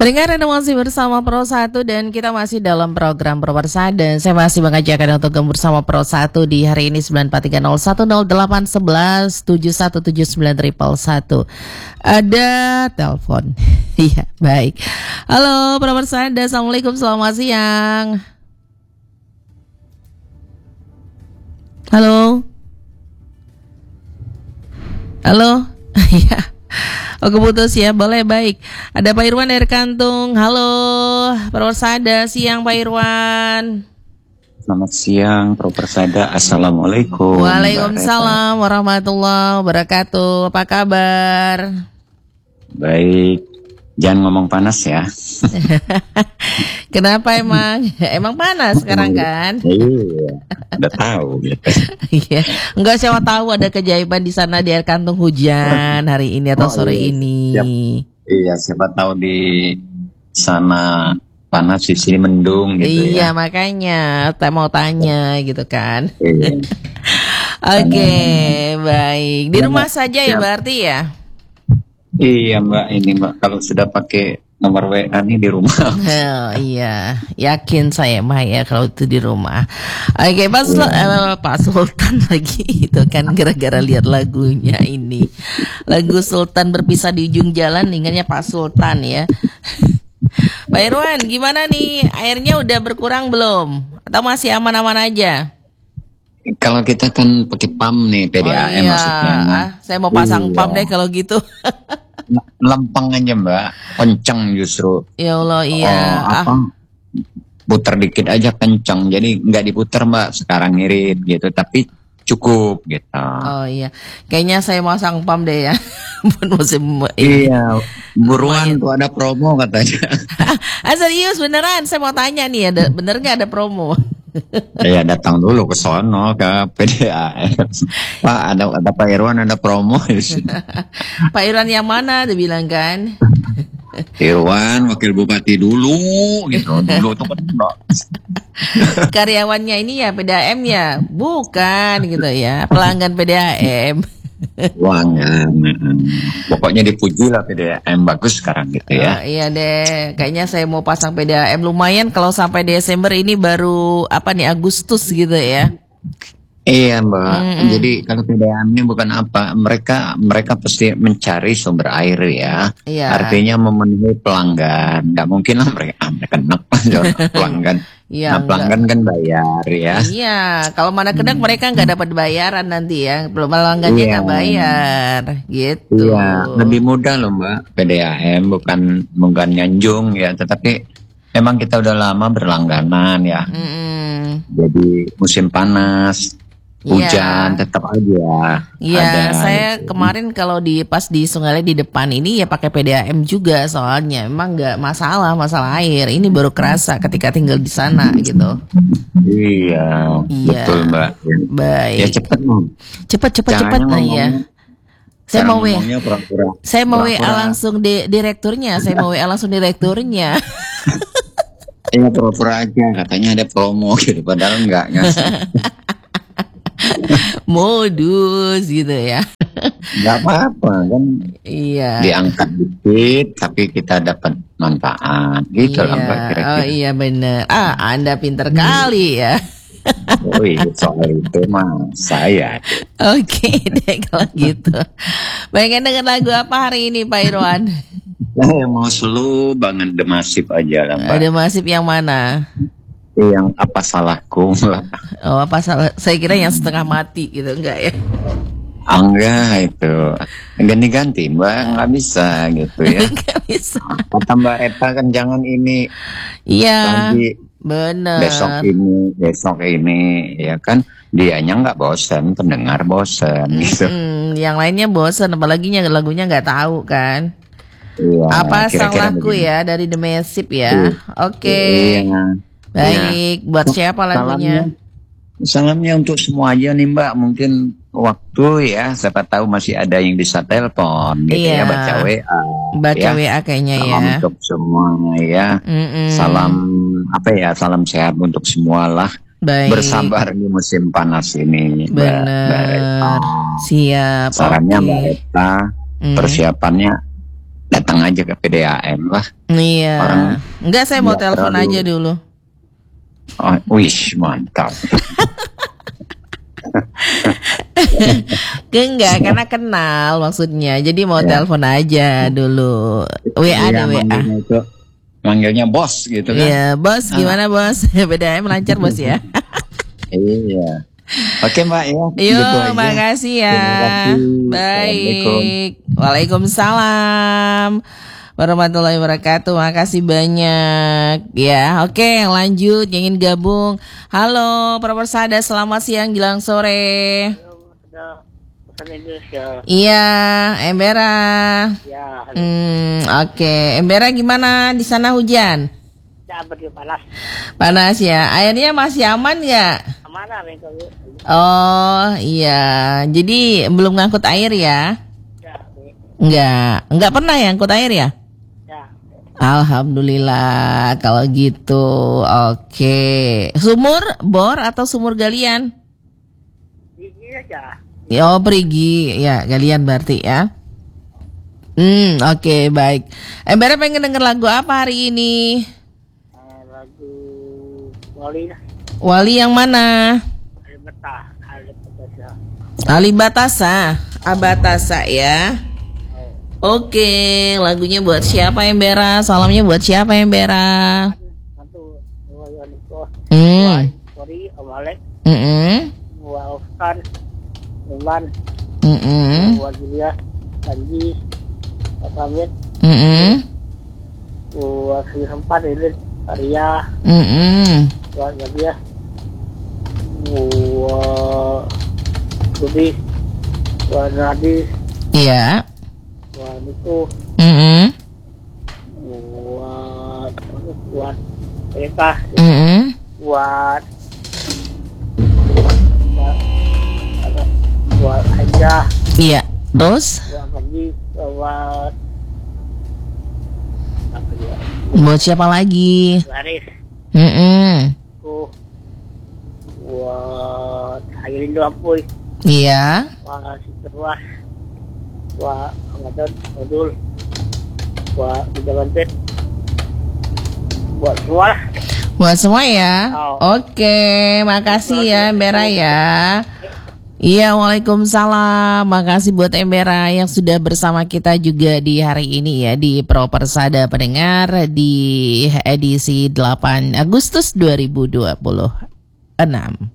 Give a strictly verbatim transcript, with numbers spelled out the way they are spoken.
Pendengar Anda masih bersama Pro satu dan kita masih dalam program Propersada dan saya masih mengajak Anda untuk gabung bersama Pro satu di hari ini sembilan empat tiga nol satu nol delapan satu satu tujuh satu tujuh sembilan satu satu. Ada telepon. Iya, baik. Halo Propersada, Assalamualaikum, selamat siang. Halo. Halo. Iya. Oh, keputus ya, boleh, baik. Ada Pak Irwan dari Kantung. Halo, Propersada, siang Pak Irwan. Selamat siang, Propersada. Assalamualaikum. Waalaikumsalam warahmatullahi wabarakatuh. Apa kabar? Baik. Jangan ngomong panas ya. Kenapa emang? Emang panas sekarang kan? Iya, udah tahu gitu. Iya, enggak, siapa tahu ada keajaiban di sana di Air Kantung hujan hari ini atau Oh, sore iya. ini. Siap. Iya, siapa tahu di sana panas, di sini mendung gitu Iya, ya. makanya saya mau tanya gitu kan. Iya. Oke, baik. Di Iya, rumah Mbak. saja ya Siap. berarti ya? Iya Mbak, ini Mbak, kalau sudah pakai nomor W A nih di rumah. Oh, iya, yakin saya mah ya kalau itu di rumah. Oke, Pak, Sul- eh, Pak Sultan lagi itu kan gara-gara lihat lagunya ini. Lagu Sultan berpisah di ujung jalan, ingatnya Pak Sultan ya. Pak Irwan, gimana nih? Airnya udah berkurang belum? Atau masih aman-aman aja? Kalau kita kan pakai pam nih, P D A M iya, maksudnya. ah, saya mau pasang Iya. pam deh kalau gitu. Lempeng aja Mbak, kenceng justru. Ya Allah, iya. Oh, apa? Ah, Putar dikit aja kenceng, jadi nggak diputar Mbak, sekarang ngirit gitu, tapi cukup gitu. oh iya, kayaknya saya mau pasang pam deh ya. Buat musim ini. Iya, buruan tuh ada promo katanya. Ah, serius beneran, saya mau tanya nih, ada bener nggak ada promo? Ya datang dulu ke sono ke P D A M. Pak, ada ada Pak Irwan, ada promo. Pak Irwan yang mana? Dia bilang kan. Irwan wakil bupati dulu gitu, dulu tuh kan enggak. Karyawannya ini ya P D A M ya, bukan gitu ya, pelanggan P D A M. Uangnya, pokoknya dipuji lah P D A M, bagus sekarang gitu Oh, ya. iya deh, kayaknya saya mau pasang P D A M lumayan kalau sampai Desember ini baru apa nih Agustus gitu ya. Iya Mbak, Mm-mm. jadi kalau P D A M ini bukan apa, mereka mereka pasti mencari sumber air ya. Iya. Artinya memenuhi pelanggan, nggak mungkin lah mereka ah, mereka enak pelanggan. Iya, Nah pelanggan kan bayar ya. Iya, kalau mana kedek mereka nggak dapat bayaran nanti ya, belum pelanggannya Iya. nggak bayar, gitu. Iya, lebih mudah loh Mbak, P D A M bukan bukan nyanjung ya, tetapi memang kita udah lama berlangganan ya. Mm-mm. Jadi musim panas, hujan Iya. tetap aja Iya, ada. saya gitu. kemarin kalau di pas di Sungai di depan ini ya pakai P D A M juga soalnya emang nggak masalah masalah air. Ini baru kerasa ketika tinggal di sana gitu. Iya, Iya. betul Mbak. Ya, Baik. ya cepet Mbak. Cepat cepat cepat Caranya nah ya. ngomongnya- Saya cara mau W A. ngomongnya pura-pura. Saya mau W A pura-pura. langsung di direkturnya. Saya mau W A langsung direkturnya. Iya pura-pura aja, katanya ada promo gitu, padahal enggak ya. Modus gitu ya. Enggak apa-apa kan, Iya. diangkat dikit tapi kita dapat manfaat gitu lah Mbak Iya. kira-kira. Oh iya bener. Ah, Anda pinter kali ya. Oh iya, soal itu mah saya. Oke deh kalau gitu. Pengen denger lagu apa hari ini Pak Irwan? Saya mau slow banget demasif aja lah Mbak. Ada masif yang mana? Yang apa salahku lah. Oh apa salah? Saya kira yang setengah mati gitu enggak ya? Ah, enggak itu ganti-ganti Mbak, nggak bisa gitu ya. Enggak bisa. Kata Mbak Eta kan jangan ini Iya. lagi Bener. besok ini besok ini ya kan, dianya nggak bosan, pendengar bosan gitu. Hmm, yang lainnya bosan apalagi nya lagunya nggak tahu kan? Iya, Apa kira-kira salahku begini. ya dari The Massive ya? Iya. Oke. Iya. Baik, buat siapa lagunya? Salamnya, salamnya untuk semua aja nih Mbak. Mungkin waktu ya, siapa tahu masih ada yang bisa telepon gitu Iya. ya, baca W A. Baca ya. W A kayaknya Salam ya. untuk semua ya. Mm-mm. Salam apa ya? Salam sehat untuk semua lah. Baik. Bersabar di musim panas ini. Mbak- Bener. Mbak Eta. Siap. Sarannya oke. Mbak Eta, Mm. persiapannya datang aja ke P D A M lah. Iya. Orang Enggak, saya mau nggak telepon terlalu- aja dulu. Oh, wish mantap. Enggak, karena kenal maksudnya. Jadi mau Ya. telepon aja dulu. W A deh, Iya, W A. manggilnya itu manggilnya bos gitu kan. Iya, bos gimana bos? P D A M lancar bos ya. Iya. Oke Mbak ya. Yuk, gitu aja. makasih ya. Terima kasih. Assalamualaikum. Baik. Waalaikumsalam warahmatullahi wabarakatuh. Makasih banyak. Ya, oke, yang lanjut yang ingin gabung. Halo, para persada, selamat siang jelang sore. Pesan Indonesia. Iya, Embera. Ya, Hmm, oke. Embera gimana di sana hujan? ya berdua panas. Panas ya. Airnya masih aman nggak? Mana bengkel? Oh, iya. Jadi belum ngangkut air ya? Ya, Be. Enggak. Enggak pernah ya ngangkut air ya? Ya, Alhamdulillah kalau gitu. Oke. Sumur, bor atau sumur galian? gigi aja. Oh, perigi. Ya, galian berarti ya. Hmm, oke, baik. Embera pengen denger lagu apa hari ini? Eh, lagu Wali lah. Wali yang mana? Ada betah, ada betah. Ali Batasa, Abatasa ya. Oke, lagunya buat siapa Embera? Salamnya buat siapa Embera? Satu, dua, Yoniko. Hmm. Sorry, Om Alek. Mm-mm. Dua, Oskan. Iman. Mm-mm. Dua, Julia. Panji. Pak Pamit. Mm-mm. Dua, Sempat. Ilin. Arya. Mm-mm. Dua, Nadia. Dua, Budi. Dua, Nadi. Iya. Dua, Niku. Mm-mm. Buat buat mereka, Mm-mm. buat buat buat aja, Iya. Terus buat pergi, buat apa dia, buat siapa lagi? Laris, Mm-mm. ku buat Hayrindo Ampuy, Iya. buat Siterwas, buat Ramadan Modul, buat Bidaman Pet, buat semua lah. Buat semua ya. Oh. Oke, makasih ya Embera ya. Iya, waalaikumsalam. Makasih buat Embera yang sudah bersama kita juga di hari ini ya di Pro Persada pendengar di edisi delapan Agustus dua ribu dua puluh enam.